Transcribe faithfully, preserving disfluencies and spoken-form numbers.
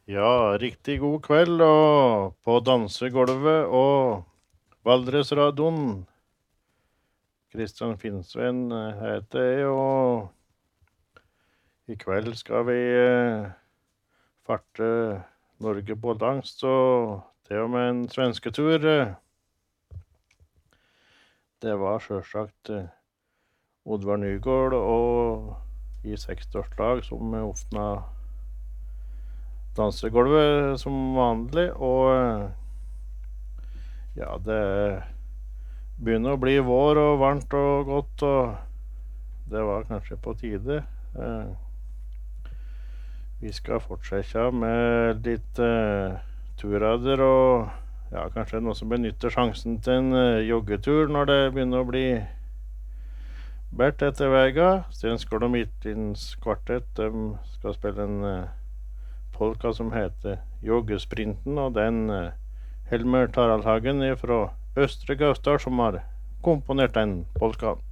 Ja, riktig god kveld og på dansegolvet og Valdresradioen. Kristian Finnsveen eh, heter jeg, og i kveld skal vi eh, farte Norge på langs, og til og med en svensketur. eh. Det var selvsagt eh, Oddvar Nygård og i sekstiårslag som åpna dansegolvet som vanlig, og eh, ja, det begynner å bli vår og varmt og godt, og det var kanskje på tide. Eh, vi skal fortsette med litt eh, turader, og ja, kanskje noen som benytter sjansen til en eh, joggetur når det begynner å bli bært etter vega. Stenskål og Midtlyns kvartett, de skal spille en eh, polka som heter Joggesprinten, og den eh, Helmer Taraldhagen fra Østre Gausdal som har komponert den polkaen.